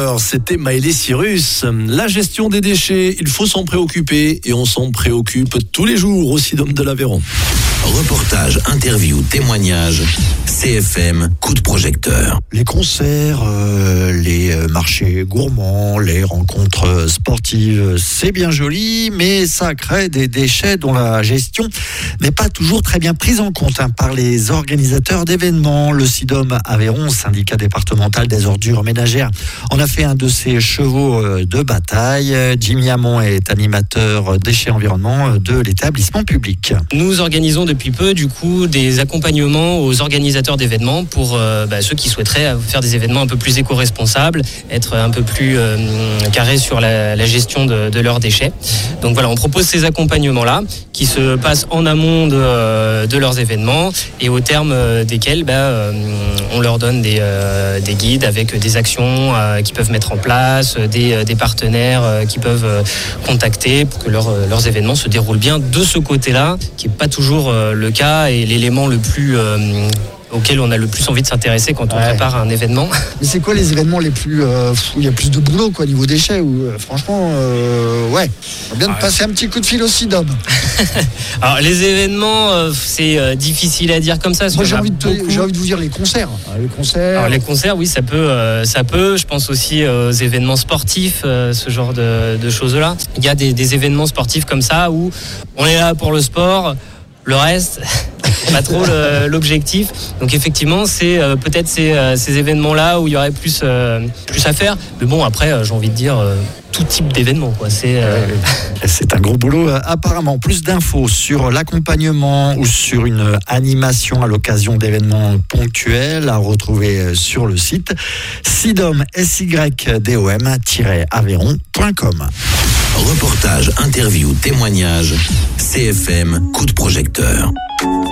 20h, c'était Miley Cyrus. La gestion des déchets, il faut s'en préoccuper et on s'en préoccupe tous les jours au Sidome de l'Aveyron. Reportage, interview, témoignage, CFM, coup de projecteur. Les concerts, les marchés gourmands, les rencontres sportives, c'est bien joli, mais ça crée des déchets dont la gestion n'est pas toujours très bien prise en compte par les organisateurs d'événements. Le Sidome Aveyron, syndicat départemental des ordures ménagères, en a fait un de ses chevaux de bataille. Jimmy Hamon est animateur déchets environnement de l'établissement public. Nous organisons depuis peu du coup des accompagnements aux organisateurs d'événements pour ceux qui souhaiteraient faire des événements un peu plus éco-responsables, être un peu plus carrés sur la gestion de leurs déchets. Donc voilà, on propose ces accompagnements-là qui se passent en amont de leurs événements et au terme desquels on leur donne des guides avec des actions qu'ils peuvent mettre en place, des partenaires qu'ils peuvent contacter pour que leurs événements se déroulent bien de ce côté-là, qui n'est pas toujours le cas et l'élément le plus auquel on a le plus envie de s'intéresser quand on prépare un événement. Mais c'est quoi les événements les plus où il y a plus de boulot quoi, niveau déchets franchement, on va bien de passer un petit coup de fil au Sidome. Alors les événements, c'est difficile à dire comme ça. Moi j'ai envie de vous dire les concerts. Alors les concerts, oui, ça peut. Je pense aussi aux événements sportifs, ce genre de choses-là. Il y a des événements sportifs comme ça où on est là pour le sport. Le reste, pas trop l'objectif. Donc effectivement, c'est peut-être ces événements-là où il y aurait plus à faire. Mais bon, après, j'ai envie de dire tout type d'événement, quoi. C'est un gros boulot. Apparemment, plus d'infos sur l'accompagnement ou sur une animation à l'occasion d'événements ponctuels à retrouver sur le site sidom, SYDOM-aveyron.com. Reportage, interview, témoignage, CFM, coup de projecteur.